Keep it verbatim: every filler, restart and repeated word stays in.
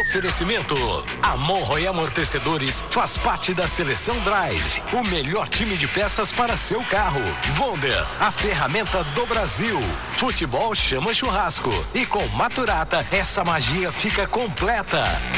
Oferecimento. A Monroe Amortecedores faz parte da Seleção Drive, o melhor time de peças para seu carro. Wonder, a ferramenta do Brasil. Futebol chama churrasco. E com Maturata, essa magia fica completa.